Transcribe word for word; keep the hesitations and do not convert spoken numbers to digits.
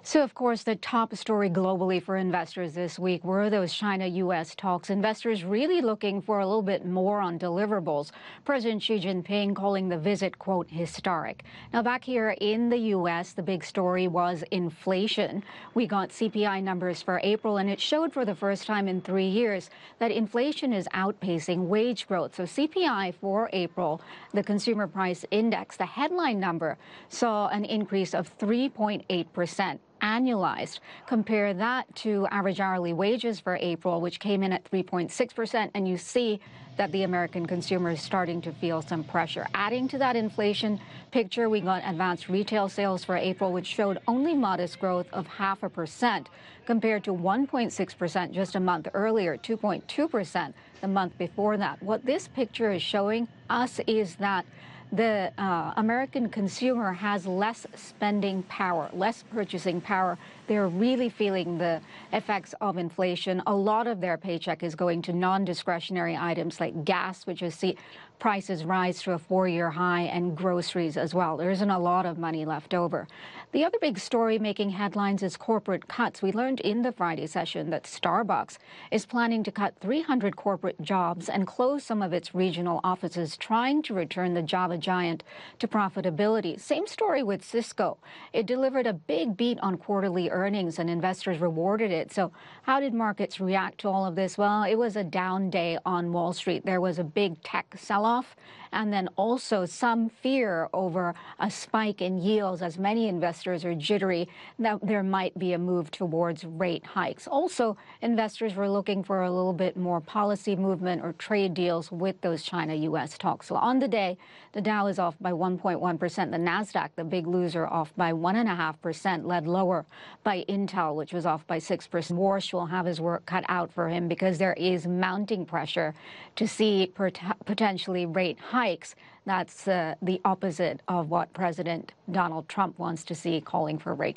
So, of course, the top story globally for investors this week were those China-U S talks. Investors really looking for a little bit more on deliverables. President Xi Jinping calling the visit, quote, historic. Now, back here in the U S, the big story was inflation. We got C P I numbers for April, and it showed for the first time in three years that inflation is outpacing wage growth. So C P I for April, the Consumer Price Index, the headline number, saw an increase of three point eight percent. Annualized. Compare that to average hourly wages for April, which came in at three point six percent, and you see that the American consumer is starting to feel some pressure. Adding to that inflation picture, we got advanced retail sales for April, which showed only modest growth of half a percent compared to one point six percent just a month earlier, two point two percent the month before that. What this picture is showing us is that the uh, American consumer has less spending power, less purchasing power. They're really feeling the effects of inflation. A lot of their paycheck is going to non-discretionary items like gas, which has seen prices rise to a four-year high, and groceries as well. There isn't a lot of money left over. The other big story making headlines is corporate cuts. We learned in the Friday session that Starbucks is planning to cut three hundred corporate jobs and close some of its regional offices, trying to return the Java giant to profitability. Same story with Cisco. It delivered a big beat on quarterly earnings, and investors rewarded it. So how did markets react to all of this? Well, it was a down day on Wall Street. There was a big tech sell-off, and then also some fear over a spike in yields, as many investors are jittery that there might be a move towards rate hikes. Also, investors were looking for a little bit more policy movement or trade deals with those China-U S talks. So on the day, the Dow is off by one point one percent. The Nasdaq, the big loser, off by one point five percent, led lower by Intel, which was off by six percent. Warsh will have his work cut out for him because there is mounting pressure to see potentially rate hikes. That's uh, the opposite of what President Donald Trump wants to see, calling for rate